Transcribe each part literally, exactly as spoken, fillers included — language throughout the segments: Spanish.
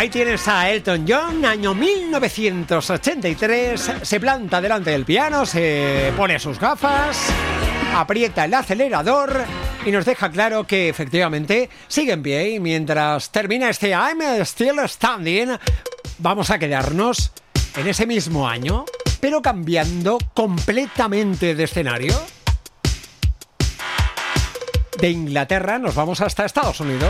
Ahí tienes a Elton John, año mil novecientos ochenta y tres. Se planta delante del piano, se pone sus gafas, aprieta el acelerador y nos deja claro que efectivamente sigue en pie. Y mientras termina este I'm Still Standing, vamos a quedarnos en ese mismo año, pero cambiando completamente de escenario. De Inglaterra nos vamos hasta Estados Unidos.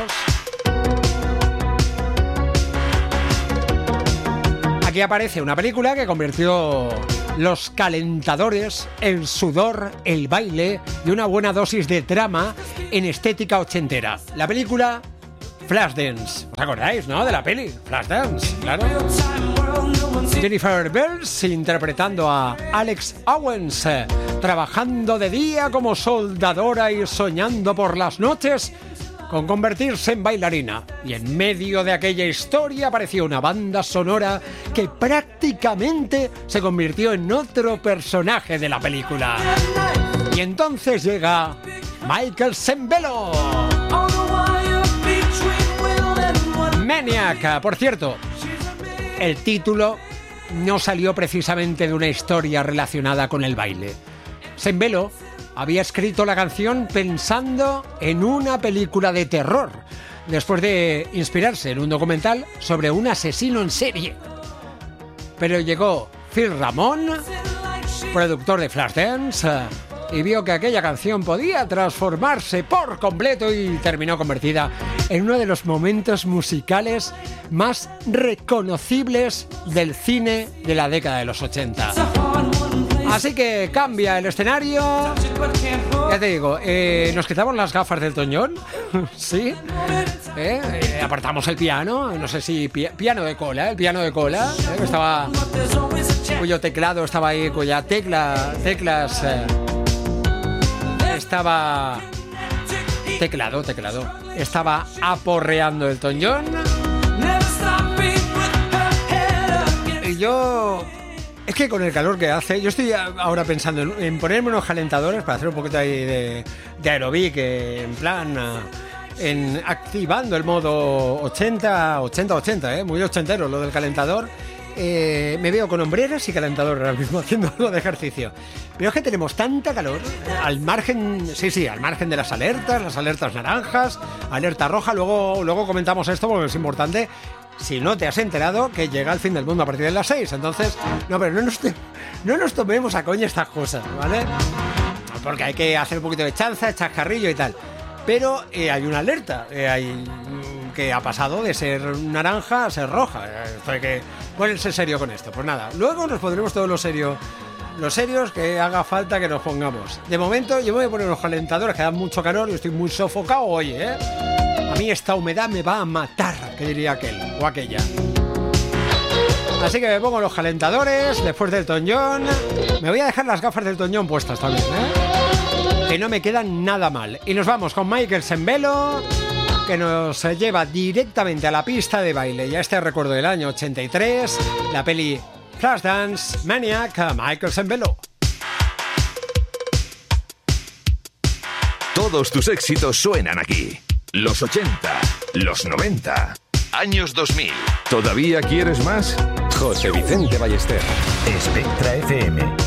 Aquí aparece una película que convirtió los calentadores, el sudor, el baile y una buena dosis de trama en estética ochentera. La película Flashdance. ¿Os acordáis, no? De la peli Flashdance, claro. Jennifer Beals interpretando a Alex Owens, eh, trabajando de día como soldadora y soñando por las noches con convertirse en bailarina. Y en medio de aquella historia apareció una banda sonora que prácticamente se convirtió en otro personaje de la película. Y entonces llega Michael Sembello. Maniac. Por cierto, el título no salió precisamente de una historia relacionada con el baile. Sembello había escrito la canción pensando en una película de terror, después de inspirarse en un documental sobre un asesino en serie. Pero llegó Phil Ramone, productor de Flashdance, y vio que aquella canción podía transformarse por completo y terminó convertida en uno de los momentos musicales más reconocibles del cine de la década de los ochenta. Así que cambia el escenario. Ya te digo, eh, nos quitamos las gafas del Elton John. Sí. Eh, eh, apartamos el piano. No sé si pi- piano de cola, el piano de cola. Eh, que estaba, cuyo teclado estaba ahí, cuya tecla, teclas eh, estaba teclado, teclado. Estaba aporreando el Elton John. Y yo... Es que con el calor que hace, yo estoy ahora pensando en, en ponerme unos calentadores para hacer un poquito ahí de, de aerobic, eh, en plan, en activando el modo ochenta, ochenta, ochenta, eh, muy ochentero lo del calentador. Eh, me veo con hombreras y calentador ahora mismo haciendo algo de ejercicio. Pero es que tenemos tanta calor, al margen, sí, sí, al margen de las alertas, las alertas naranjas, alerta roja, luego, luego comentamos esto porque es importante. Si no te has enterado que llega el fin del mundo a partir de las seis, entonces, no, pero no nos, te, no nos tomemos a coña estas cosas, ¿vale? Porque hay que hacer un poquito de chanza, chascarrillo y tal. Pero eh, hay una alerta, eh, hay, que ha pasado de ser naranja a ser roja. Esto hay que ponerse serio con esto. Pues nada, luego nos pondremos todos los serios, los serios que haga falta que nos pongamos. De momento yo me voy a poner los calentadores que dan mucho calor y estoy muy sofocado hoy, ¿eh? A mí esta humedad me va a matar, que diría aquel o aquella. Así que me pongo los calentadores después del Elton John. Me voy a dejar las gafas del Elton John puestas también, ¿eh? Que no me quedan nada mal. Y nos vamos con Michael Sembello, que nos lleva directamente a la pista de baile. Y a este recuerdo del año ochenta y tres, la peli Flashdance, Maniac, Michael Sembello. Todos tus éxitos suenan aquí. Los ochenta, los noventa, años dos mil. ¿Todavía quieres más? José Vicente Ballester. Spectra F M.